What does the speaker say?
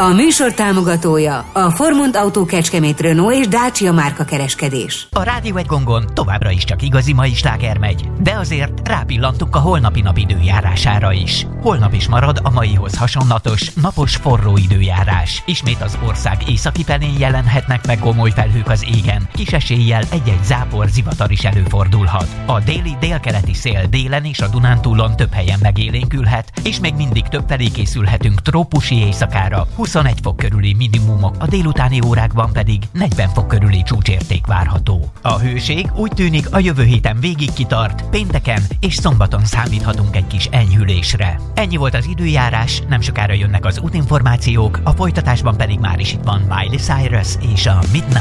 A műsor támogatója a Formont Autó Kecskemét, Renault és Dacia márka kereskedés. A Rádió Egy gongon továbbra is csak igazi mai sláger megy, de azért rápillantunk a holnapi nap időjárására is. Holnap is marad a maihoz hasonlatos, napos forró időjárás. Ismét az ország északi felén jelenhetnek meg gomoly felhők az égen, kis eséllyel egy-egy zápor, zivatar is előfordulhat. A déli délkeleti szél délen és a Dunántúlon több helyen megélénkülhet, és még mindig többfelé készülhetünk trópusi éjszakára, 21 fok körüli minimumok, a délutáni órákban pedig 40 fok körüli csúcsérték várható. A hőség úgy tűnik a jövő héten végig kitart, pénteken és szombaton számíthatunk egy kis enyhülésre. Ennyi volt az időjárás, nem sokára jönnek az útinformációk, a folytatásban pedig már is itt van Miley Cyrus és a Midnight